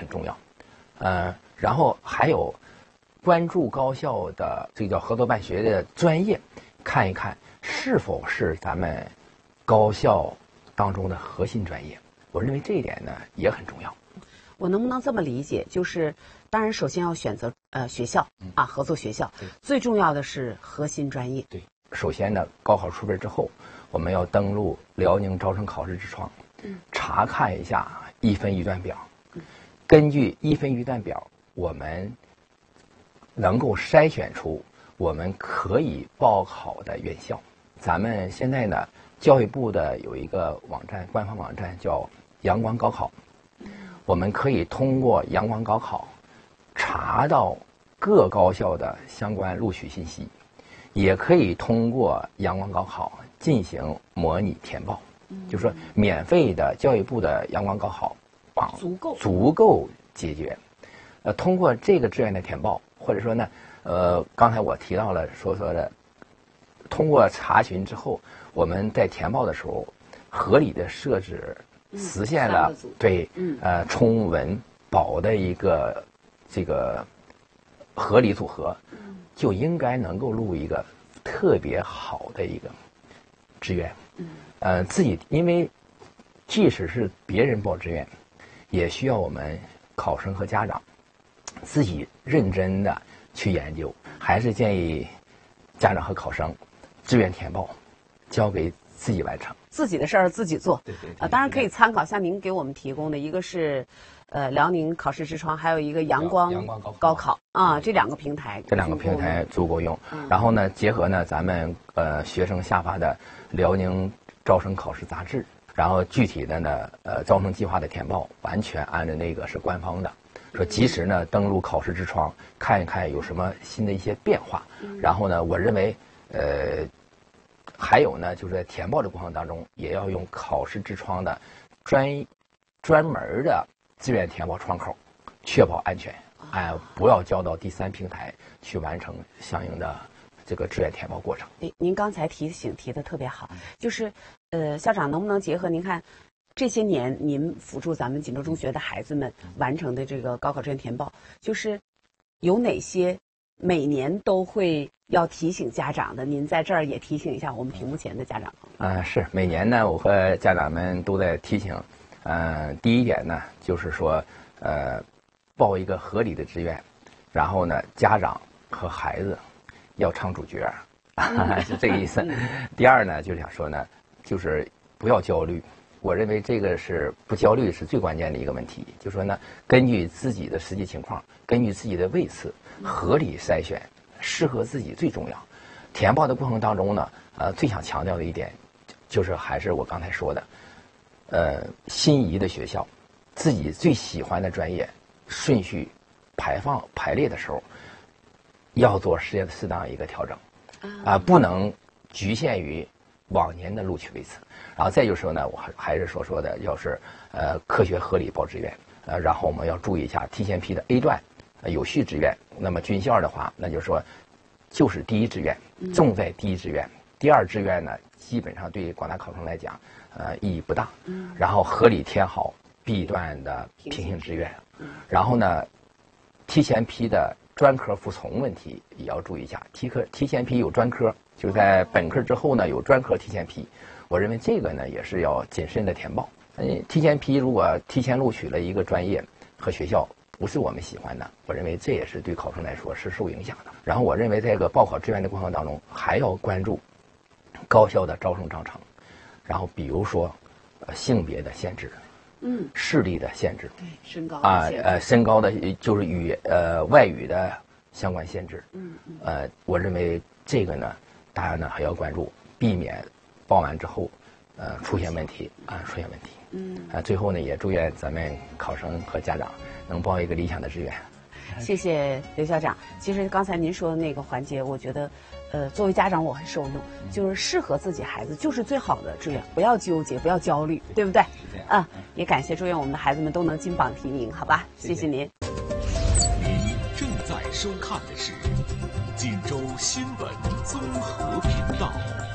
很重要。然后还有关注高校的这个叫合作办学的专业，看一看是否是咱们高校当中的核心专业。我认为这一点呢也很重要。 我能不能这么理解？就是当然首先要选择学校合作学校，最重要的是核心专业。 对，首先呢，高考出分之后，我们要登录辽宁招生考试之窗，查看一下一分一段表，根据一分一段表，我们能够筛选出我们可以报考的院校。咱们现在呢，教育部的有一个网站，官方网站叫阳光高考，我们可以通过阳光高考查到各高校的相关录取信息，也可以通过阳光高考进行模拟填报。就是说免费的教育部的阳光高考网足够解决。通过这个志愿的填报，或者说呢，刚才我提到了说的，通过查询之后，我们在填报的时候合理的设置，实现了对充文保的一个这个合理组合，就应该能够录一个特别好的一个志愿。自己因为即使是别人报志愿，也需要我们考生和家长自己认真的去研究。还是建议家长和考生志愿填报交给自己完成， 自己的事儿自己做。 对。 当然可以参考像您给我们提供的一个是辽宁考试之窗，还有一个阳光高考啊，这两个平台足够用。然后呢，结合呢咱们学生下发的辽宁招生考试杂志，然后具体的呢招生计划的填报完全按照那个是官方的，说及时呢登录考试之窗看一看有什么新的一些变化。然后呢，我认为还有呢，就是在填报的过程当中，也要用考试之窗的专门的志愿填报窗口，确保安全，不要交到第三平台去完成相应的这个志愿填报过程。 您刚才提的特别好，就是校长能不能结合您看这些年您辅助咱们锦州中学的孩子们完成的这个高考志愿填报，就是有哪些每年都会要提醒家长的？您在这儿也提醒一下我们屏幕前的家长。 是每年呢，我和家长们都在提醒。第一点呢，就是说报一个合理的志愿，然后呢，家长和孩子要唱主角，是这个意思。第二呢，就是想说呢，就是不要焦虑。我认为这个是不焦虑是最关键的一个问题。就说呢，根据自己的实际情况，根据自己的位次，合理筛选适合自己最重要。填报的过程当中呢，最想强调的一点，就是还是我刚才说的，心仪的学校，自己最喜欢的专业，顺序排列的时候，要做适当一个调整，不能局限于往年的录取位次。然后再就是说呢，我还是说的，要是科学合理报志愿，然后我们要注意一下提前批的 A 段有序志愿。那么军校的话，那就是说就是第一志愿，重在第一志愿，第二志愿呢，基本上对广大考生来讲，意义不大。然后合理填好 B 段的平行志愿，然后呢，提前批的专科服从问题也要注意一下。提前批有专科，就在本科之后呢有专科提前批。我认为这个呢也是要谨慎的填报。提前批如果提前录取了一个专业和学校不是我们喜欢的，我认为这也是对考生来说是受影响的。然后我认为在这个报考志愿的过程当中，还要关注高校的招生章程，然后比如说性别的限制，视力的限制， 对，身高身高的就是与外语的相关限制。我认为这个呢，大家呢还要关注，避免报完之后出现问题。最后呢，也祝愿咱们考生和家长能报一个理想的志愿。 谢谢刘校长。其实刚才您说的那个环节，我觉得作为家长我很受用，就是适合自己孩子就是最好的志愿，不要纠结，不要焦虑，对不对？也感谢，祝愿我们的孩子们都能金榜题名，好吧？谢谢您。 您正在收看的是锦州新闻综合频道。